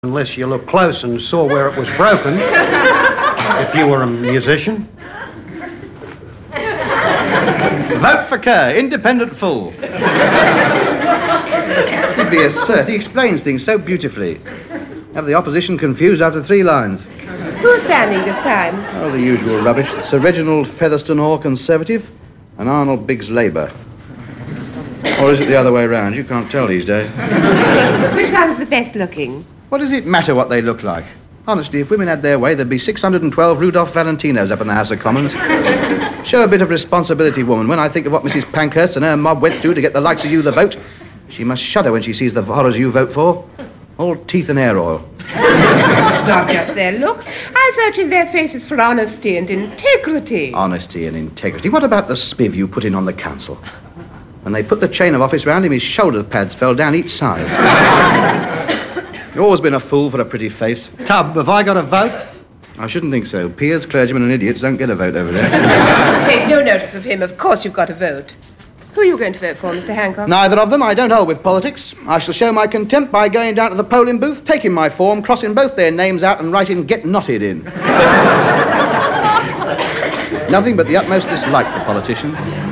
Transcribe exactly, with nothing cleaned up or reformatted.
Unless you looked close and saw where it was broken, if you were a musician. Vote for Kerr, independent fool. He'd be a cert. He explains things so beautifully. Have the opposition confused after three lines. Who's standing this time? Oh, the usual rubbish. Sir Reginald Featherstone Orr, Conservative, and Arnold Biggs, Labour. Or is it the other way round? You can't tell these days. Which one's the best looking? What does it matter what they look like? Honestly, if women had their way, there'd be six hundred twelve Rudolph Valentinos up in the House of Commons. Show a bit of responsibility, woman. When I think of what Missus Pankhurst and her mob went through to get the likes of you the vote, she must shudder when she sees the horrors you vote for. All teeth and hair oil. It's not just their looks. I search in their faces for honesty and integrity. Honesty and integrity. What about the spiv you put in on the council? When they put the chain of office round him, his shoulder pads fell down each side. You've always been a fool for a pretty face. Tub, have I got a vote? I shouldn't think so. Peers, clergymen and idiots don't get a vote over there. Take no notice of him. Of course you've got a vote. Who are you going to vote for, Mister Hancock? Neither of them. I don't hold with politics. I shall show my contempt by going down to the polling booth, taking my form, crossing both their names out and writing "Get Knotted" in. Nothing but the utmost dislike for politicians.